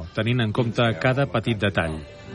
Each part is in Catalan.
tenint en compte cada petit detall.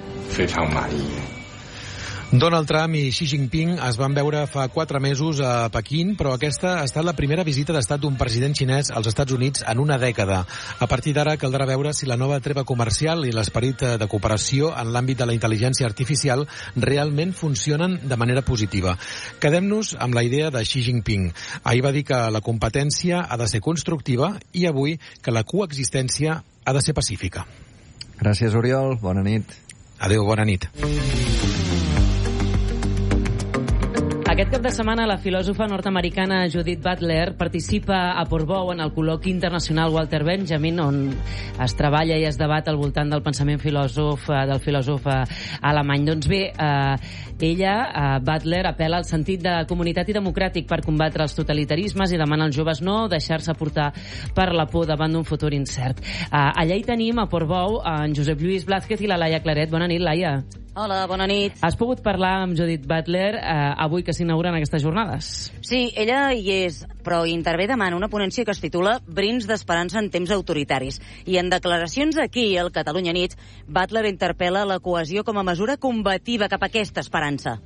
Donald Trump i Xi Jinping es van veure fa 4 mesos a Pequín, però aquesta ha estat la primera visita d'estat d'un president xinès als Estats Units en una dècada. A partir d'ara caldrà veure si la nova treva comercial i l'esperit de cooperació en l'àmbit de la intel·ligència artificial realment funcionen de manera positiva. Quedem-nos amb la idea de Xi Jinping. Ahir va dir que la competència ha de ser constructiva i avui que la coexistència ha de ser pacífica. Gràcies, Oriol. Bona nit. Adéu, bona nit. Aquest cap de setmana la filòsofa nord-americana Judith Butler participa a Portbou en el col·loqui internacional Walter Benjamin, on es treballa i es debat al voltant del pensament del filòsof alemany. Doncs bé, Butler, apel·la al sentit de comunitat i democràtic per combatre els totalitarismes i demana als joves no deixar-se portar per la por davant d'un futur incert. Allà hi tenim, a Portbou, en Josep Lluís Blázquez i la Laia Claret. Bona nit, Laia. Hola, bona nit. Has pogut parlar amb Judith Butler avui que s'inauguren aquestes jornades? Sí, ella hi és, però intervé demà en una ponència que es titula Brins d'esperança en temps autoritaris. I en declaracions aquí, al Catalunya Nit, Butler interpel·la la cohesió com a mesura combativa cap a aquesta esperança.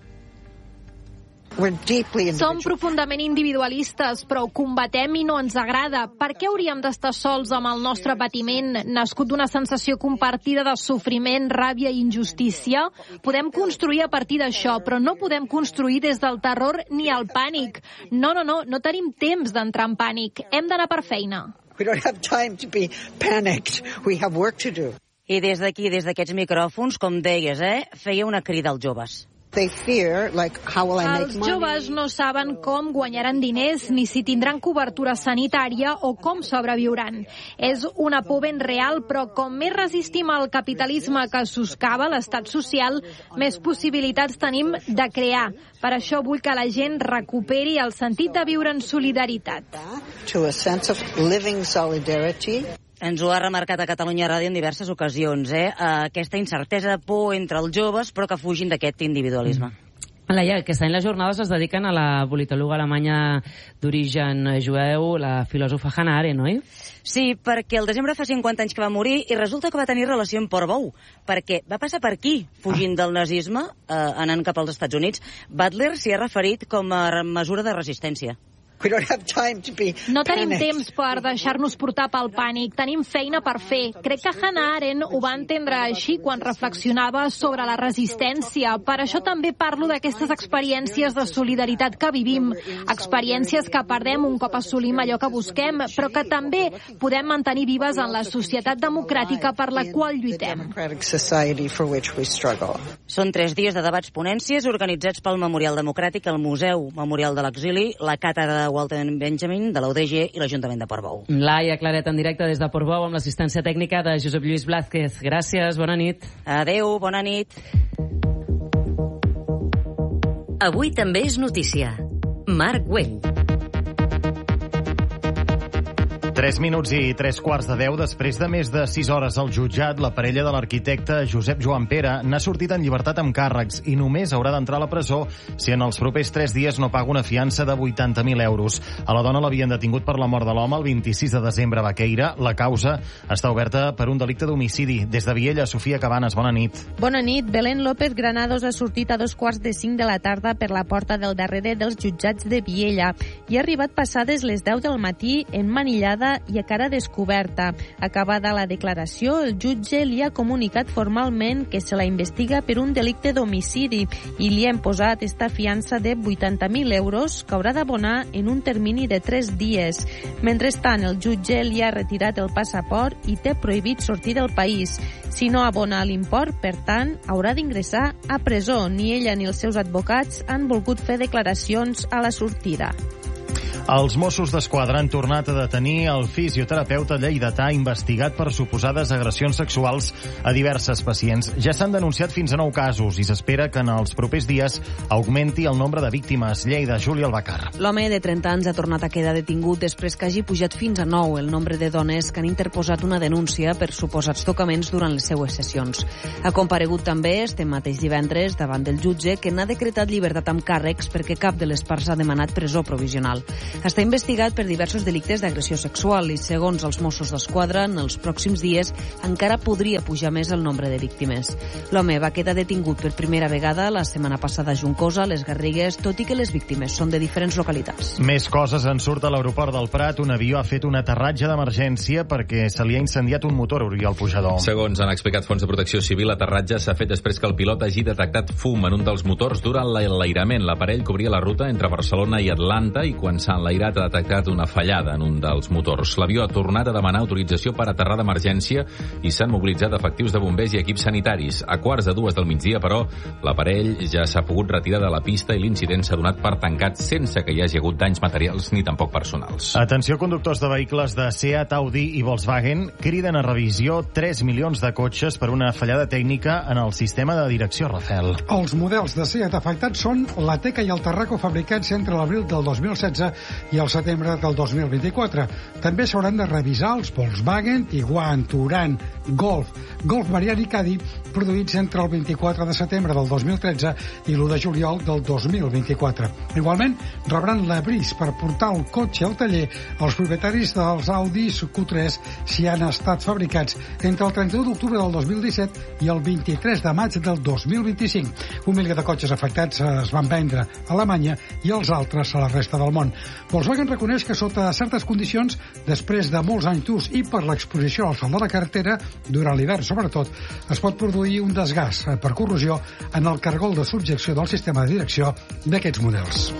Som profundament individualistes, però ho combatem i no ens agrada. Per què hauríem d'estar sols amb el nostre patiment, nascut d'una sensació compartida de sofriment, ràbia i injustícia? Podem construir a partir d'això, però no podem construir des del terror ni el pànic. No tenim temps d'entrar en pànic. Hem d'anar per feina. I des d'aquí, des d'aquests micròfons, com deies, feia una crida als joves. Els joves no saben com guanyaran diners ni si tindran cobertura sanitària o com sobreviuran. És una por ben real, però com més resistim al capitalisme que soscava l'estat social, més possibilitats tenim de crear. Per això vull que la gent recuperi el sentit de viure en solidaritat. Ens ho ha remarcat a Catalunya Ràdio en diverses ocasions, aquesta incertesa, por entre els joves, però que fugin d'aquest individualisme. Laia, aquest any les jornades es dediquen a la politòloga alemanya d'origen jueu, la filòsofa Hannah Arendt, oi? Sí, perquè el desembre fa 50 anys que va morir i resulta que va tenir relació amb Portbou, perquè va passar per aquí, fugint del nazisme, anant cap als Estats Units. Butler s'hi ha referit com a mesura de resistència. No tenim temps per deixar-nos portar pel pànic, tenim feina per fer. Crec que Hannah Arendt ho va entendre així quan reflexionava sobre la resistència. Per això també parlo d'aquestes experiències de solidaritat que vivim, experiències que perdem un cop assolim allò que busquem, però que també podem mantenir vives en la societat democràtica per la qual lluitem. Són 3 dies de debats ponències organitzats pel Memorial Democràtic, el Museu Memorial de l'Exili, la Càtedra Walter Benjamin de la UDG i l'Ajuntament de Portbou. Laia Claret en directe des de Portbou amb l'assistència tècnica de Josep Lluís Blázquez. Gràcies, bona nit. Adéu, bona nit. Avui també és notícia. Marc Güell. 3 minuts i 3:15 després de més de 6 hores al jutjat, la parella de l'arquitecte Josep Joan Pere n'ha sortit en llibertat amb càrrecs i només haurà d'entrar a la presó si en els propers 3 dies no paga una fiança de 80.000 euros. A la dona l'havien detingut per la mort de l'home el 26 de desembre a Baqueira. La causa està oberta per un delicte d'homicidi. Des de Viella, Sofia Cabanes, bona nit. Bona nit. Belén López Granados ha sortit a 2:45 de la tarda per la porta del darrere dels jutjats de Viella i ha arribat passades les 10 del matí emmanillada i a cara descoberta. Acabada la declaració, el jutge li ha comunicat formalment que se la investiga per un delicte d'homicidi i li ha imposat esta fiança de 80.000 euros que haurà d'abonar en un termini de 3 dies. Mentrestant, el jutge li ha retirat el passaport i té prohibit sortir del país. Si no abona l'import, per tant, haurà d'ingressar a presó. Ni ella ni els seus advocats han volgut fer declaracions a la sortida. Els Mossos d'Esquadra han tornat a detenir el fisioterapeuta lleidatà investigat per suposades agressions sexuals a diverses pacients. Ja s'han denunciat fins a 9 casos i s'espera que en els propers dies augmenti el nombre de víctimes. Lleida, Júlia Albacar. L'home de 30 anys ha tornat a quedar detingut després que hagi pujat fins a 9 el nombre de dones que han interposat una denúncia per suposats tocaments durant les seues sessions. Ha comparegut també este mateix divendres davant del jutge que n'ha decretat llibertat amb càrrecs perquè cap de les parts ha demanat presó provisional. Està investigat per diversos delictes d'agressió sexual i, segons els Mossos d'Esquadra, en els pròxims dies encara podria pujar més el nombre de víctimes. L'home va quedar detingut per primera vegada la setmana passada a Juncosa, a les Garrigues, tot i que les víctimes són de diferents localitats. Més coses. En surt a l'aeroport del Prat. Un avió ha fet un aterratge d'emergència perquè se li ha incendiat un motor, Oriol Pujador. Segons han explicat fons de protecció civil, l'aterratge s'ha fet després que el pilot hagi detectat fum en un dels motors durant l'enlairament. L'aparell cobria la ruta entre Barcelona i Atlanta i quan s'ha enlairat ha detectat una fallada en un dels motors. L'avió ha tornat a demanar autorització per aterrar d'emergència i s'han mobilitzat efectius de bombers i equips sanitaris. A 1:45 del migdia, però, l'aparell ja s'ha pogut retirar de la pista i l'incident s'ha donat per tancat sense que hi hagi hagut danys materials ni tampoc personals. Atenció, conductors de vehicles de Seat, Audi i Volkswagen criden a revisió 3 milions de cotxes per una fallada tècnica en el sistema de direcció, Rafael. Els models de Seat afectats són la Teca i el Tarraco, fabricats entre l'abril del 2016 i el setembre del 2024. També s'hauran de revisar els Volkswagen, Tiguan, Touran, Golf Variant i Caddy, produïts entre el 24 de setembre del 2013 i l'1 de juliol del 2024. Igualment, rebran l'avís per portar el cotxe al taller els propietaris dels Audi Q3 si han estat fabricats entre el 31 d'octubre del 2017 i el 23 de maig del 2025. 1 milió de cotxes afectats es van vendre a Alemanya i els altres a la resta del món. Volkswagen reconeix que sota certes condicions, després de molts anys d'ús i per l'exposició al sol de la carretera, durant l'hivern sobretot, es pot produir un desgast per corrosió en el cargol de subjecció del sistema de direcció d'aquests models.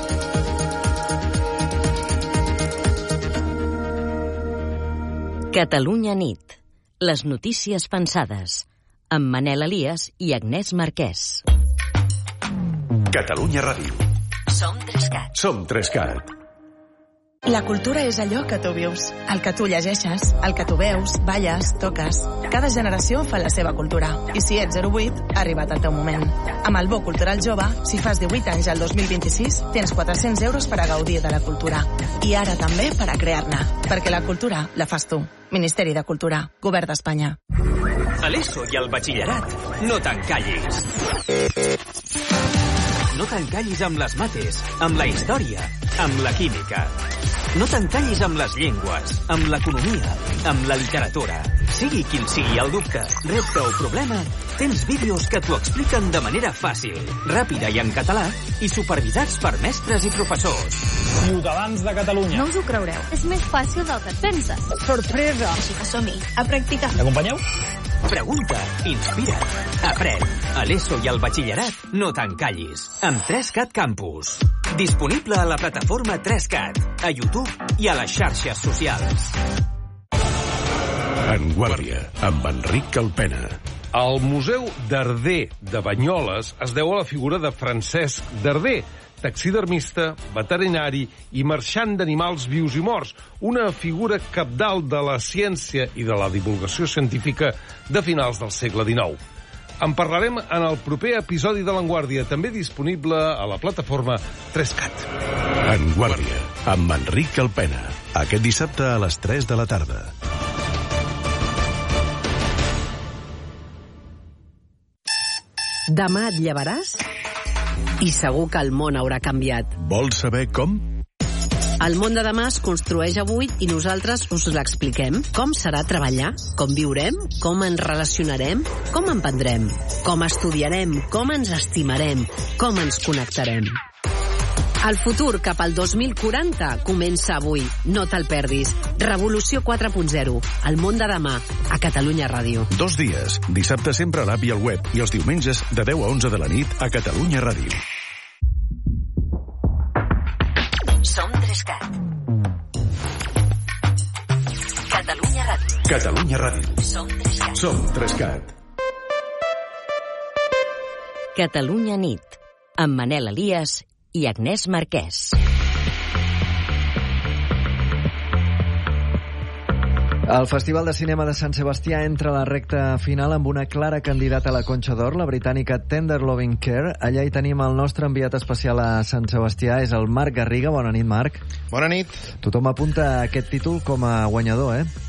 Catalunya nit. Les notícies pensades. Amb Manel Elias i Agnès Marquès. Catalunya Ràdio. Som 3CAT. Som 3CAT. La cultura és allò que tu vius, el que tu llegeixes, el que tu veus, balles, toques. Cada generació fa la seva cultura. I si ets 08, ha arribat el teu moment. Amb el Bo Cultural Jove, si fas 18 anys al 2026, tens 400 euros per a gaudir de la cultura. I ara també per a crear-ne. Perquè la cultura la fas tu. Ministeri de Cultura, Govern d'Espanya. A l'ESO i al batxillerat, no t'encallis. No t'encallis amb les mates, amb la història, amb la química. No t'encallis amb les llengües, amb l'economia, amb la literatura. Sigui quin sigui el dubte, repte o problema, tens vídeos que t'ho expliquen de manera fàcil, ràpida i en català, i supervisats per mestres i professors. Ciutadans de Catalunya. No us ho creureu. És més fàcil del que et penses. Sorpresa! Així que som-hi, a practicar. M'acompanyeu? Pregunta, inspira, aprèn. A l'ESO i al batxillerat, no t'encallis. Amb 3CAT Campus. Disponible a la plataforma 3CAT, a YouTube i a les xarxes socials. En Guàrdia, amb Enric Calpena. El Museu Darder de Banyoles es deu a la figura de Francesc Darder, taxidermista, veterinari i marxant d'animals vius i morts, una figura cabdal de la ciència i de la divulgació científica de finals del segle XIX. En parlarem en el proper episodi de l'Enguàrdia, també disponible a la plataforma 3CAT. En Guàrdia, amb Enric Calpena. Aquest dissabte a les 3 de la tarda. Demà et llevaràs i segur que el món haurà canviat. Vols saber com? El món de demà es construeix avui i nosaltres us l'expliquem. Com serà treballar? Com viurem? Com ens relacionarem? Com emprendrem? Com estudiarem? Com ens estimarem? Com ens connectarem? El futur cap al 2040 comença avui. No te'l perdis. Revolució 4.0. El món de demà. A Catalunya Ràdio. 2 dies. Dissabte sempre a l'app i al web. I els diumenges de 10 a 11 de la nit a Catalunya Ràdio. Som 3CAT. Catalunya Ràdio. Catalunya Ràdio. Som 3CAT. Som 3CAT. Catalunya nit. Amb Manel Elias i Agnès Marquès. El Festival de Cinema de Sant Sebastià entra a la recta final amb una clara candidata a la Conxa d'Or, la britànica Tender Loving Care. Allà hi tenim el nostre enviat especial a Sant Sebastià, és el Marc Garriga. Bona nit, Marc. Bona nit. Tothom apunta aquest títol com a guanyador, eh?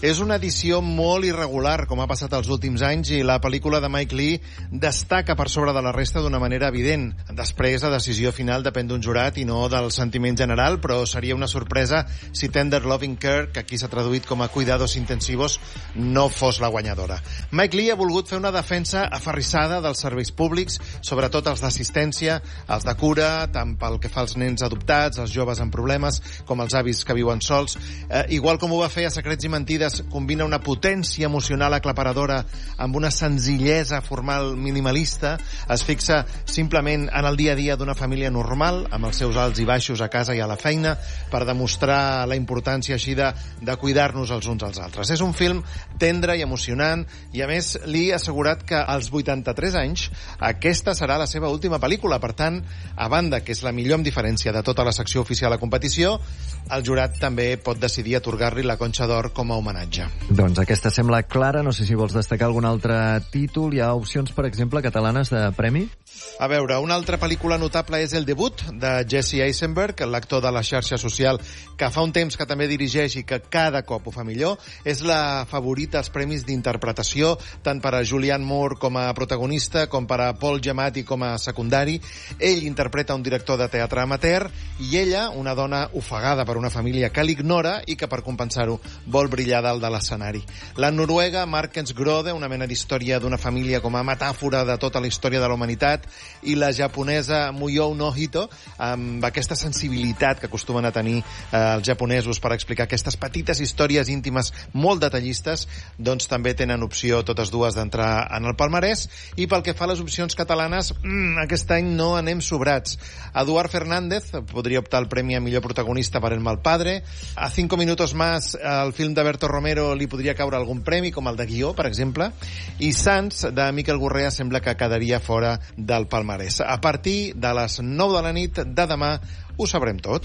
És una edició molt irregular, com ha passat els últims anys, i la pel·lícula de Mike Leigh destaca per sobre de la resta d'una manera evident. Després, la decisió final depèn d'un jurat i no del sentiment general, però seria una sorpresa si Tender Loving Care, que aquí s'ha traduït com a cuidados intensivos, no fos la guanyadora. Mike Leigh ha volgut fer una defensa aferrissada dels serveis públics, sobretot els d'assistència, els de cura, tant pel que fa als nens adoptats, els joves amb problemes, com els avis que viuen sols. Igual com ho va fer a Secrets i Mentides, combina una potència emocional aclaparadora amb una senzillesa formal minimalista, es fixa simplement en el dia a dia d'una família normal, amb els seus alts i baixos a casa i a la feina, per demostrar la importància així de cuidar-nos els uns als altres. És un film tendre i emocionant, i a més li ha assegurat que als 83 anys aquesta serà la seva última pel·lícula. Per tant, a banda que és la millor amb diferència de tota la secció oficial a competició, el jurat també pot decidir atorgar-li la Conxa d'Or com a homenatge. Doncs aquesta sembla clara. No sé si vols destacar algun altre títol. Hi ha opcions, per exemple, catalanes de premi? A veure, una altra pel·lícula notable és El debut, de Jesse Eisenberg, l'actor de la xarxa social que fa un temps que també dirigeix i que cada cop ho fa millor. És la favorita als premis d'interpretació, tant per a Julianne Moore com a protagonista, com per a Paul Giamatti com a secundari. Ell interpreta un director de teatre amateur i ella, una dona ofegada per una família que l'ignora i que per compensar-ho vol brillar dalt de l'escenari. La noruega Markens Grode, una mena d'història d'una família com a metàfora de tota la història de la humanitat, i la japonesa Muyou no Hito, amb aquesta sensibilitat que acostumen a tenir els japonesos per explicar aquestes petites històries íntimes molt detallistes, doncs també tenen opció totes dues d'entrar en el palmarès. I pel que fa a les opcions catalanes, aquest any no anem sobrats. Eduard Fernández podria optar al premi a millor protagonista per El mal padre. A 5 minutos más, el film de Berto Romero li podria caure algun premi, com el de guió, per exemple. I Sants, de Miquel Gorrea, sembla que quedaria fora del palmarès. A partir de les 9 de la nit de demà ho sabrem tot.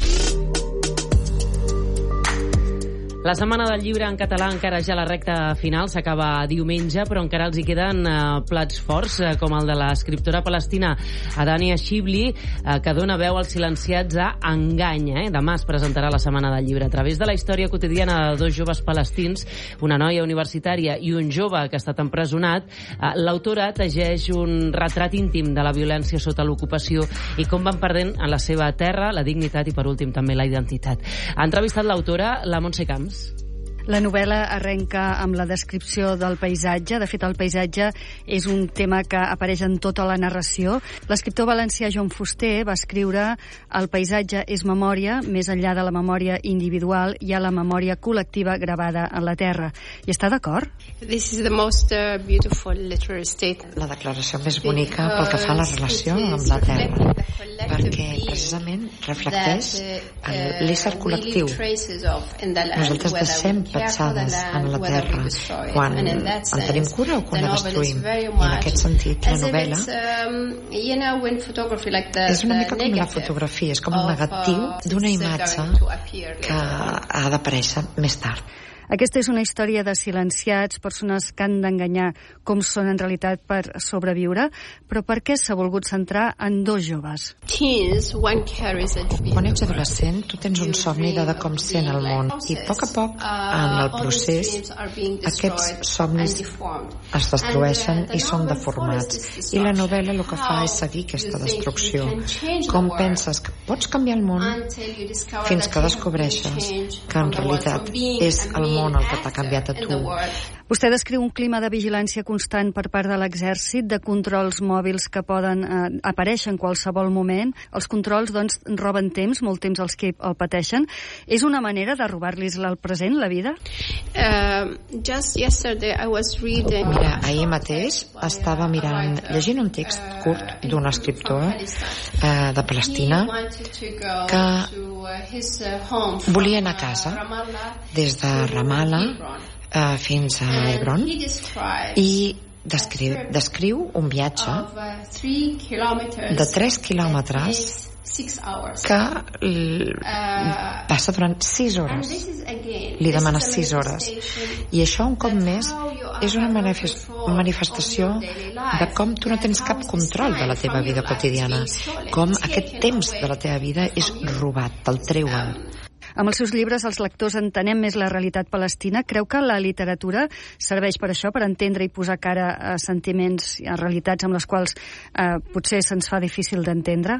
La Setmana del Llibre en català encara ja la recta final, s'acaba diumenge, però encara els hi queden plats forts, com el de l'escriptora palestina Adania Shibli, que dona veu als silenciats a Enganya. Demà es presentarà la Setmana del Llibre. A través de la història quotidiana de dos joves palestins, una noia universitària i un jove que ha estat empresonat, l'autora tegeix un retrat íntim de la violència sota l'ocupació i com van perdent en la seva terra la dignitat i, per últim, també la identitat. Ha entrevistat l'autora, la Montse Camps. La novel·la arrenca amb la descripció del paisatge. De fet, el paisatge és un tema que apareix en tota la narració. L'escriptor valencià Joan Fuster va escriure «El paisatge és memòria, més enllà de la memòria individual hi ha la memòria col·lectiva gravada en la terra». I està d'acord? This is the most beautiful literary statement. La declaració més bonica pel que fa a la relació amb la terra, perquè precisament reflecteix l'ésser col·lectiu. Nosaltres deixem petjades en la terra quan en tenim cura o quan la destruïm. I en aquest sentit, la novel·la és una mica com la fotografia, és com un negatiu d'una imatge que ha d'aparèixer més tard. Aquesta és una història de silenciats, persones que han d'enganyar com són en realitat per sobreviure, però per què s'ha volgut centrar en dos joves? Quan ets adolescent, tu tens un somni de com sent el món i a poc, en el procés, aquests somnis es destrueixen i són deformats. I la novel·la el que fa és seguir aquesta destrucció. Com penses que pots canviar el món fins que descobreixes que en realitat és el món el que t'ha canviat a tu. Vostè descriu un clima de vigilància constant per part de l'exèrcit, de controls mòbils que poden aparèixer en qualsevol moment. Els controls, doncs, roben temps, molt temps els que el pateixen. És una manera de robar-los el present, la vida? Mira, ahir mateix estava llegint un text curt d'un escriptor de Palestina que volia anar a casa des de Ramallah fins a Hebron i descriu un viatge de 3 quilòmetres que passa durant 6 hores. Li demana 6 hores. I això, un cop més, és una manifestació de com tu no tens cap control de la teva vida quotidiana, com aquest temps de la teva vida és robat, te'l treuen. Amb els seus llibres els lectors entenem més la realitat palestina. Creu que la literatura serveix per això, per entendre i posar cara a sentiments, a realitats amb les quals potser se'ns fa difícil d'entendre?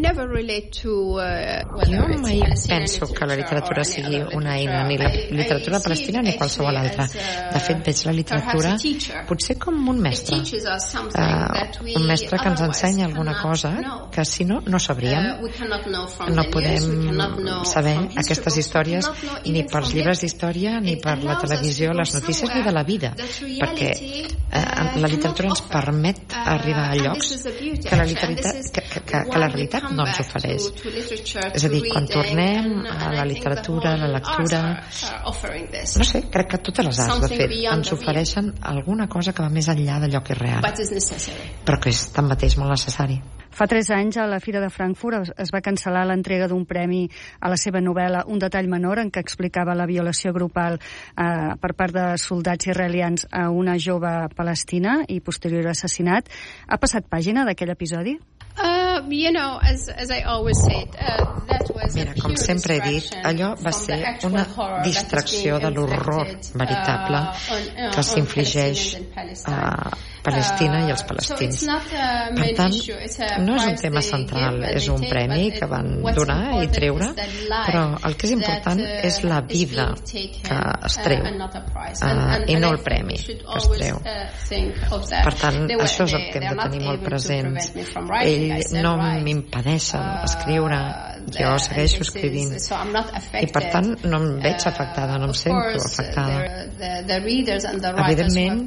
Jo mai penso que la literatura sigui una eina, ni la literatura palestina ni qualsevol altra. De fet, veig la literatura potser com un mestre. Un mestre que ens ensenya alguna cosa que si no, no sabríem. No podem saber aquestes històries ni pels llibres d'història, ni per la televisió, les notícies, ni de la vida. Perquè la literatura ens permet arribar a llocs que la realitat no ens ofereix. És a dir, quan tornem a la literatura, a la lectura, no sé, crec que totes les arts, de fet, ens ofereixen alguna cosa que va més enllà d'allò que és real, però que és tanmateix molt necessari. Fa 3 anys, a la Fira de Frankfurt, es va cancel·lar l'entrega d'un premi a la seva novel·la Un detall menor, en què explicava la violació grupal per part de soldats israelians a una jove palestina i posterior assassinat. Ha passat pàgina d'aquell episodi? Mira, com sempre he dit, allò va ser una distracció de l'horror veritable que s'infligeix a Palestina i als palestins. Per tant, no és un tema central, és un premi que van donar i treure, però el que és important és la vida que es treu i no el premi que es treu. Per tant, això és el que hem de tenir molt presents. Ells no m'impedeixen escriure, jo segueixo escrivint i per tant no em veig afectada, no em sento afectada. Evidentment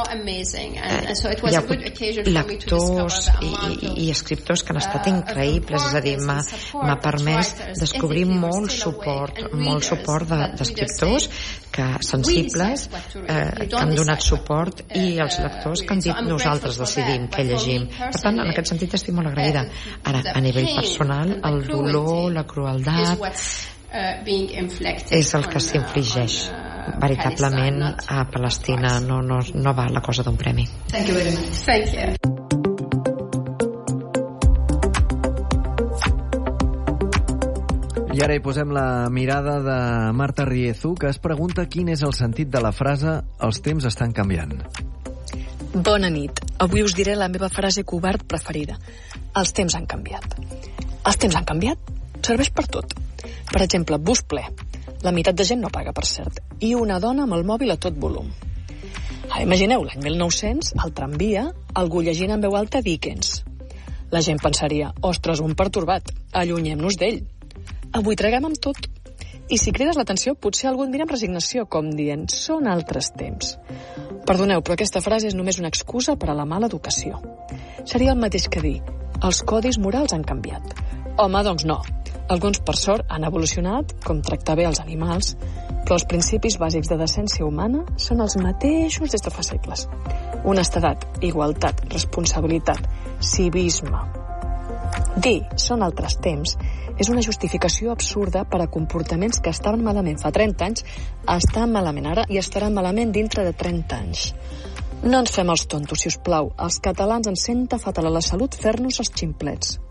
hi ha hagut lectors i escriptors que han estat increïbles, és a dir, m'ha permès descobrir molt suport d'escriptors sensibles que han donat suport i els lectors que han dit nosaltres decidim què llegim. Per tant, en aquest sentit estic molt agraïda. Ara, a nivell personal, el dolor, la crueldat és el que s'infligeix veritablement a Palestina. No va la cosa d'un premi. Thank you very much. Thank you. I ara hi posem la mirada de Marta Riezu, que es pregunta quin és el sentit de la frase «Els temps estan canviant». Bona nit. Avui us diré la meva frase covard preferida. Els temps han canviat. Els temps han canviat? Serveix per tot. Per exemple, bus ple. La meitat de gent no paga, per cert. I una dona amb el mòbil a tot volum. Imagineu, l'any 1900, al tramvia, algú llegint en veu alta Dickens. La gent pensaria, ostres, un pertorbat, allunyem-nos d'ell. Avui traguem amb tot. I si crides l'atenció, potser algú et mira amb resignació, com dient, són altres temps. Perdoneu, però aquesta frase és només una excusa per a la mala educació. Seria el mateix que dir, els codis morals han canviat. Home, doncs no. Alguns, per sort, han evolucionat, com tractar bé els animals, però els principis bàsics de decència humana són els mateixos des de fa segles. Honestedat, igualtat, responsabilitat, civisme. Dir són altres temps és una justificació absurda per a comportaments que estaven malament fa 30 anys, estan malament ara i estaran malament dintre de 30 anys. No ens fem els tontos, si us plau. Els catalans ens senta fatal a la salut fer-nos els ximplets.